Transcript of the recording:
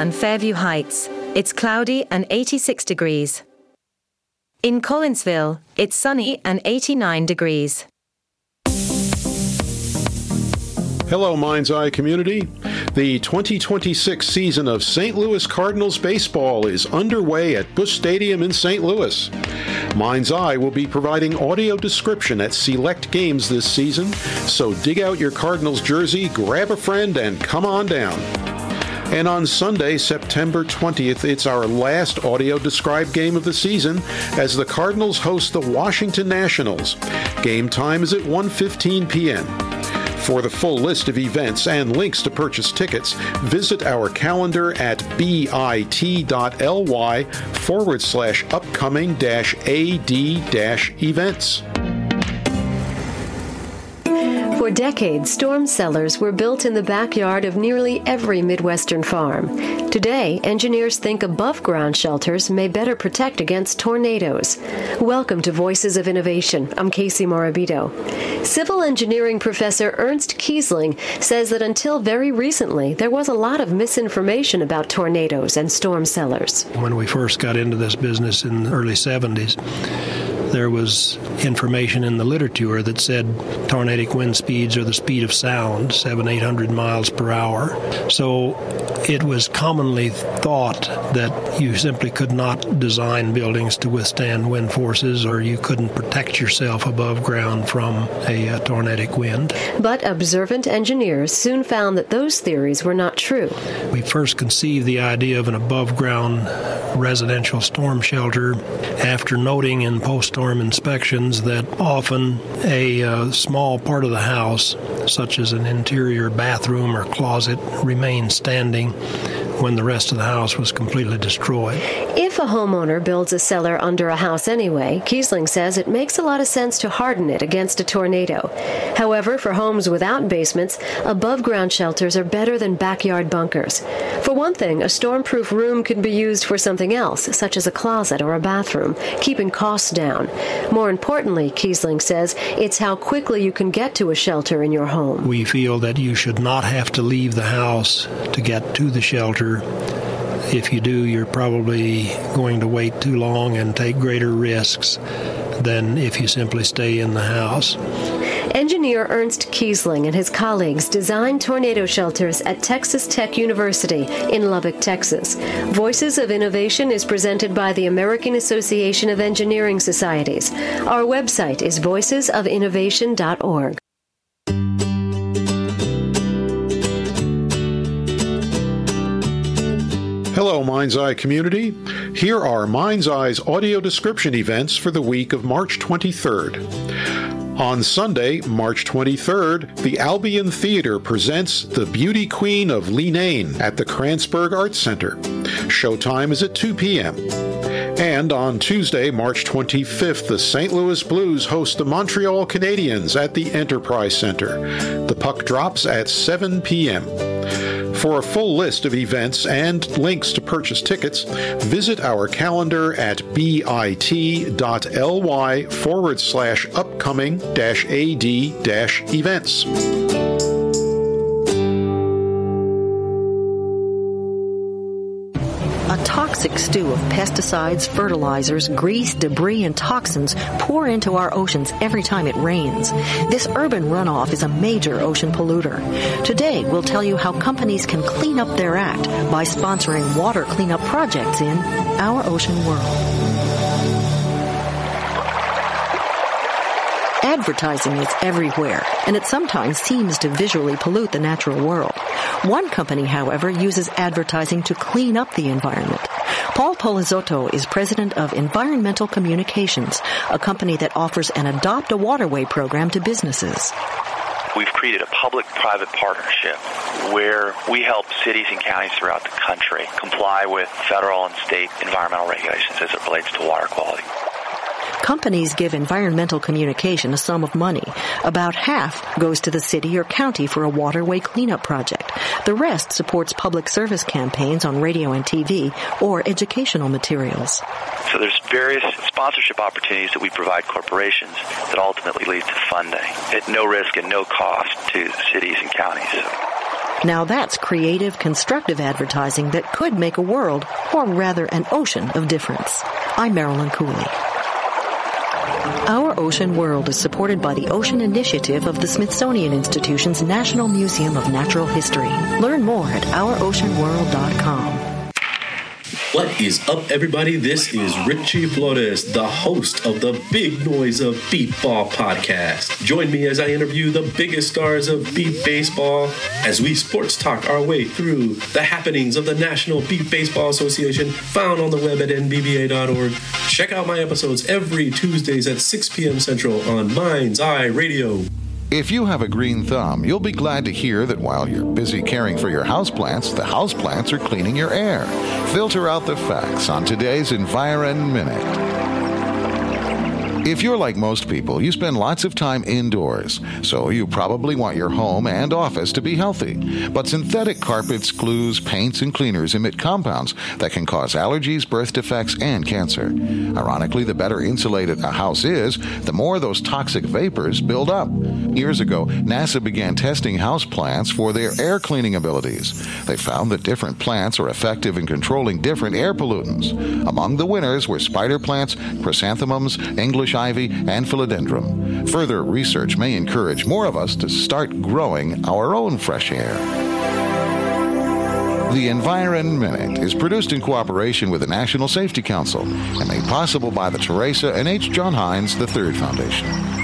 and Fairview Heights, it's cloudy and 86 degrees. In Collinsville, it's sunny and 89 degrees. Hello, Mind's Eye community. The 2026 season of St. Louis Cardinals baseball is underway at Busch Stadium in St. Louis. Mind's Eye will be providing audio description at select games this season, so dig out your Cardinals jersey, grab a friend, and come on down. And on Sunday, September 20th, it's our last audio-described game of the season as the Cardinals host the Washington Nationals. Game time is at 1:15 p.m. For the full list of events and links to purchase tickets, visit our calendar at bit.ly/upcoming-ad-events. For decades, storm cellars were built in the backyard of nearly every Midwestern farm. Today, engineers think above-ground shelters may better protect against tornadoes. Welcome to Voices of Innovation. I'm Casey Morabito. Civil engineering professor Ernst Kiesling says that until very recently, there was a lot of misinformation about tornadoes and storm cellars. When we first got into this business in the early 70s, there was information in the literature that said tornadic wind speeds are the speed of sound, 700-800 miles per hour. So it was commonly thought that you simply could not design buildings to withstand wind forces, or you couldn't protect yourself above ground from a tornadic wind. But observant engineers soon found that those theories were not true. We first conceived the idea of an above-ground residential storm shelter after noting in post-storm inspections that often a small part of the house, such as an interior bathroom or closet, remained standing when the rest of the house was completely destroyed. If a homeowner builds a cellar under a house anyway, Kiesling says it makes a lot of sense to harden it against a tornado. However, for homes without basements, above-ground shelters are better than backyard bunkers. For one thing, a storm-proof room can be used for something else, such as a closet or a bathroom, keeping costs down. More importantly, Kiesling says, it's how quickly you can get to a shelter in your home. We feel that you should not have to leave the house to get to the shelter. If you do, you're probably going to wait too long and take greater risks than if you simply stay in the house. Engineer Ernst Kiesling and his colleagues designed tornado shelters at Texas Tech University in Lubbock, Texas. Voices of Innovation is presented by the American Association of Engineering Societies. Our website is voicesofinnovation.org. Hello, Mind's Eye community. Here are Mind's Eye's audio description events for the week of March 23rd. On Sunday, March 23rd, the Albion Theater presents The Beauty Queen of Leenane at the Kranzberg Arts Center. Showtime is at 2 p.m. And on Tuesday, March 25th, the St. Louis Blues host the Montreal Canadiens at the Enterprise Center. The puck drops at 7 p.m. For a full list of events and links to purchase tickets, visit our calendar at bit.ly/upcoming-ad-events. A toxic stew of pesticides, fertilizers, grease, debris, and toxins pour into our oceans every time it rains. This urban runoff is a major ocean polluter. Today, we'll tell you how companies can clean up their act by sponsoring water cleanup projects in our ocean world. Advertising is everywhere, and it sometimes seems to visually pollute the natural world. One company, however, uses advertising to clean up the environment. Paul Polizotto is president of Environmental Communications, a company that offers an Adopt a Waterway program to businesses. We've created a public-private partnership where we help cities and counties throughout the country comply with federal and state environmental regulations as it relates to water quality. Companies give Environmental Communication a sum of money. About half goes to the city or county for a waterway cleanup project. The rest supports public service campaigns on radio and TV or educational materials. So there's various sponsorship opportunities that we provide corporations that ultimately lead to funding at no risk and no cost to cities and counties. Now that's creative, constructive advertising that could make a world, or rather an ocean, of difference. I'm Marilyn Cooley. Our Ocean World is supported by the Ocean Initiative of the Smithsonian Institution's National Museum of Natural History. Learn more at ouroceanworld.com. What is up, everybody? This is Richie Flores, the host of the Big Noise of Beep Ball podcast. Join me as I interview the biggest stars of beep baseball as we sports talk our way through the happenings of the National Beep Baseball Association, found on the web at nbba.org. Check out my episodes every Tuesdays at 6 p.m. Central on Mind's Eye Radio. If you have a green thumb, you'll be glad to hear that while you're busy caring for your houseplants, the houseplants are cleaning your air. Filter out the facts on today's Environ Minute. If you're like most people, you spend lots of time indoors, so you probably want your home and office to be healthy. But synthetic carpets, glues, paints, and cleaners emit compounds that can cause allergies, birth defects, and cancer. Ironically, the better insulated a house is, the more those toxic vapors build up. Years ago, NASA began testing house plants for their air cleaning abilities. They found that different plants are effective in controlling different air pollutants. Among the winners were spider plants, chrysanthemums, English ivy, and philodendron. Further research may encourage more of us to start growing our own fresh air. The Environ Minute is produced in cooperation with the National Safety Council and made possible by the Teresa and H. John Hines III Foundation.